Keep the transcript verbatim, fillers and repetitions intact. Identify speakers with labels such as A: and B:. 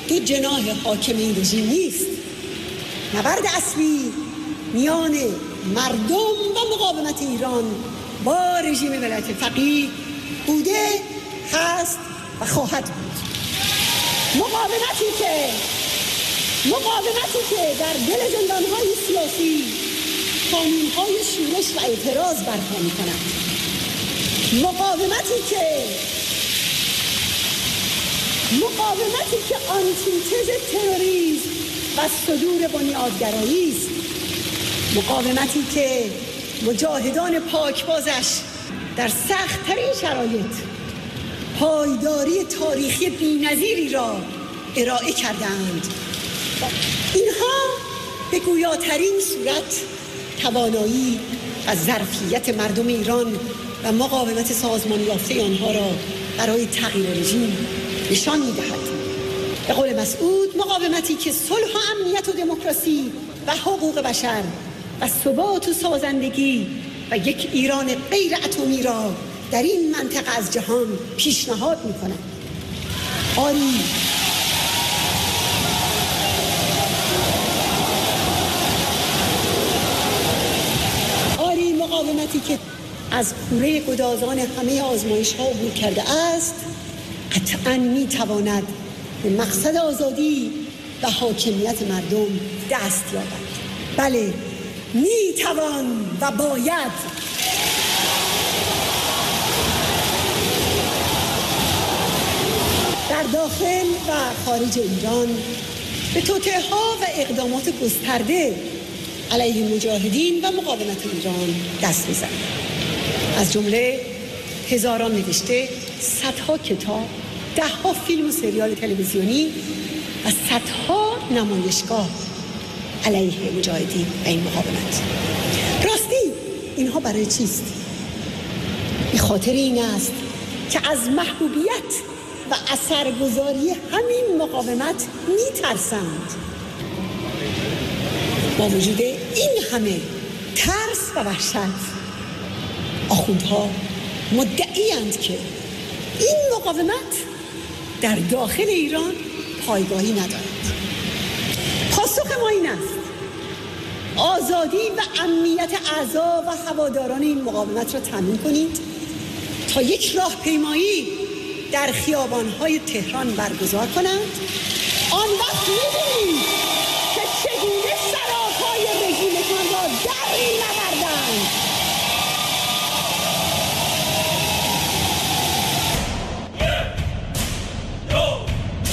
A: دو جناح حاکم این رژیم نیست. نبرد اصلی میان مردم و مقاومت ایران با رژیم ولایت فقیه بوده، هست و خواهد بود. مقاومتی که مقاومتی که در دل زندان‌های سیاسی قانون‌های شورش و اعتراض برپا می‌کند. مقاومتی که مقاومتی که آنتیتز تروریسم و صدور بنیادگرایی است. مقاومتی که مجاهدان پاکبازش در سخت‌ترین شرایط پایداری تاریخی بی‌نظیری را ارائه کردند. اینها به گویاترین صورت توانایی و ظرفیت مردم ایران و مقاومت سازمان یافته آنها را برای تغییر رژیم نشان می‌دهد. به قول مسعود، مقاومتی که صلح و امنیت و دموکراسی و حقوق بشر و ثبات و سازندگی و یک ایران غیر اتمی را در این منطقه از جهان پیشنهاد می‌کند. آری آری مقاومتی که از کوره گدازان همه آزمایش‌ها عبور کرده است، قطعاً می‌تواند به مقصد آزادی و حاکمیت مردم دست یابد. بله، می‌توان و باید. در داخل و خارج ایران به توطئه‌ها و اقدامات گسترده علیه مجاهدین و مقاومت ایران دست می‌زند. از جمله هزاران نوشته، صدها کتاب، ده‌ها فیلم و سریال تلویزیونی و صدها نمایشگاه علیه مجاهدین و این مقاومت. راستی اینها برای چیست؟ به خاطر این است که از محبوبیت و اثرگذاری همین مقاومت می‌ترسند. با وجود این همه ترس و وحشت، آخوندها مدعی‌اند که این مقاومت در داخل ایران پایگاهی ندارد. پاسخ ما این است: آزادی و امنیت اعضا و هواداران این مقاومت را تامین کنید تا یک راهپیمایی در خیابان‌های تهران برگزار کنند. آن وقت می‌بینید که چگونه سراپای رژیمتان را در این